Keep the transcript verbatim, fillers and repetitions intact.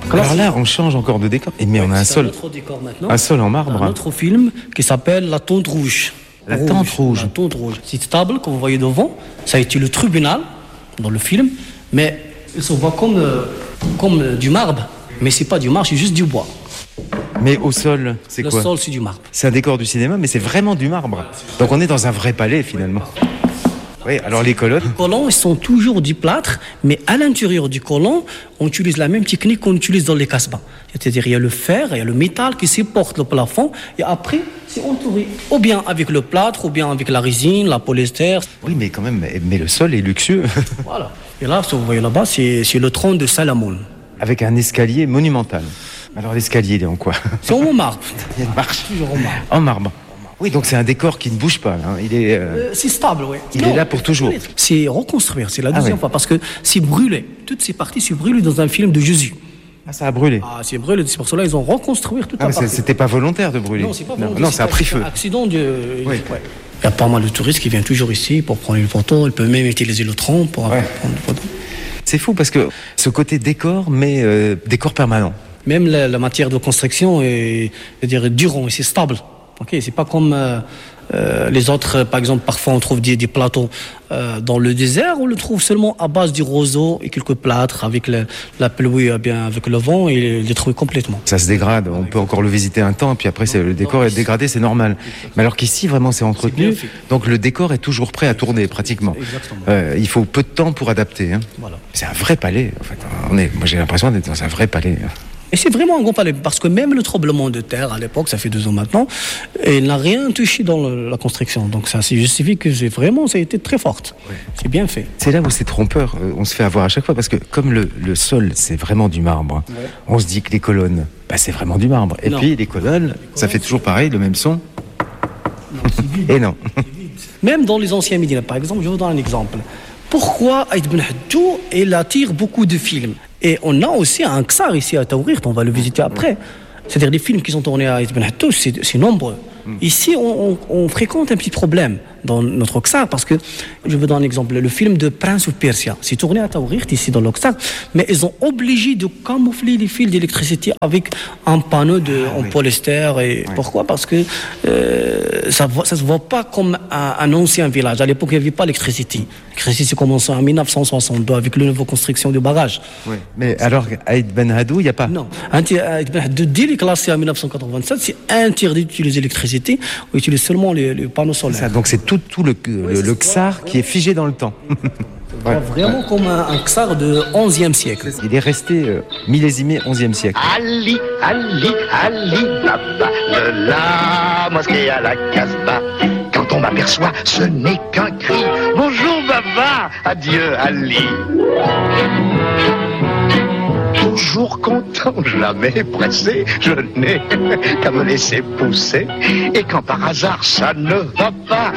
Alors là, on change encore de décor. Et mais Oui, on a un c'est sol, un autre décor maintenant. un sol en marbre. Un autre film qui s'appelle La Tente Rouge. La Tente Rouge. La Tente Rouge. Cette table que vous voyez devant, ça a été le tribunal dans le film, mais il se voit comme, euh, comme euh, du marbre. Mais c'est pas du marbre, c'est juste du bois. Mais au sol, c'est Le quoi? sol, c'est du marbre. C'est un décor du cinéma, mais c'est vraiment du marbre. Donc on est dans un vrai palais finalement. Oui, alors les colonnes. Les colons, ils sont toujours du plâtre, mais à l'intérieur du colon, on utilise la même technique qu'on utilise dans les casbahs. C'est-à-dire, il y a le fer, il y a le métal qui supporte le plafond, et après, c'est entouré, ou bien avec le plâtre, ou bien avec la résine, la polyester. Oui, mais quand même, mais le sol est luxueux. Voilà. Et là, ce que vous voyez là-bas, c'est, c'est le trône de Salomon. Avec un escalier monumental. Alors l'escalier, il est en quoi? C'est en marbre. Il y a une marche. Toujours en marbre. En marbre. Oui, donc c'est un décor qui ne bouge pas. Hein. Il est. euh, Euh, c'est stable, oui. Il est là pour toujours. C'est reconstruire, c'est la Ah deuxième ouais. fois, parce que c'est brûlé. Toutes ces parties, c'est brûlé dans un film de Jésus. Ah, ça a brûlé. Ah, c'est brûlé, c'est pour cela qu'ils ont reconstruit toute Ah, la mais c'est- partie. c'était pas volontaire de brûler. Non, c'est pas bon. Non, ça a pris feu. Un accident de. Oui. Ouais. Il y a pas mal de touristes qui viennent toujours ici pour prendre une photo. Ils peuvent même utiliser le tronc pour Ouais. prendre une photo. C'est fou parce que ce côté décor, mais euh, décor permanent. Même la, la matière de construction est, c'est-à-dire durant, et c'est stable. Ok, c'est pas comme euh, euh, les autres. Par exemple, parfois on trouve des, des plateaux euh, dans le désert. On le trouve seulement à base du roseau et quelques plâtres avec la, la pluie, euh, bien avec le vent, et il est détruit complètement. Ça se dégrade. On peut encore le visiter un temps, puis après c'est, le décor est dégradé, c'est normal. Mais alors qu'ici vraiment c'est bien entretenu, fait. donc le décor est toujours prêt à tourner pratiquement. Exactement. Euh, il faut peu de temps pour adapter. Hein. Voilà. C'est un vrai palais. En fait, on est. Moi j'ai l'impression d'être dans un vrai palais. Et c'est vraiment un grand palais, parce que même le tremblement de terre, à l'époque, ça fait deux ans maintenant, il n'a rien touché dans le- la construction. Donc ça, c'est justifie que c'est vraiment, ça a été très forte. C'est bien fait. C'est là où c'est trompeur. Euh, On se fait avoir à chaque fois parce que comme le, le sol c'est vraiment du marbre, on se dit que les colonnes, bah, c'est vraiment du marbre. Et Non. puis les colonnes, ça fait toujours pareil, le même son. Et non. Même dans les anciens médias, par exemple, je vous donne un exemple. Pourquoi Aïd Ben Haddou, il attire beaucoup de films? Et on a aussi un Ksar ici à Taourir, on va le visiter après. C'est-à-dire les films qui sont tournés à Aïd Ben Haddou, c'est, c'est nombreux. Ici, on, on- on fréquente un petit problème dans notre Ksar, parce que, je vous donne un exemple, le film de Prince of Persia, c'est tourné à Taourir, ici dans le Ksar, mais ils ont obligé de camoufler les fils d'électricité avec un panneau de, en polyester. Et pourquoi? Parce que euh, ça ne se voit pas comme un, un ancien village. À l'époque, il n'y avait pas d'électricité. L'électricité commençait en mille neuf cent soixante-deux avec la nouvelle construction du barrage. Mais alors Aïd Ben Haddou, il n'y a pas. Non. Inter- euh, De dès les classé en mille neuf cent quatre-vingt-sept, c'est interdit d'utiliser l'électricité. On utilise seulement les, les panneaux solaires. Ça, donc c'est tout, tout le, le, le Ksar qui est figé dans le temps. Ouais. Vraiment comme un, un Ksar de onzième siècle. Il est resté euh, millésimé onzième siècle. Ali, Ali, Ali, Baba, de la mosquée à la Casbah. Quand on m'aperçoit, ce n'est qu'un cri. Bonjour Baba, adieu Ali. Toujours content, jamais pressé, je n'ai qu'à me laisser pousser. Et quand par hasard ça ne va pas,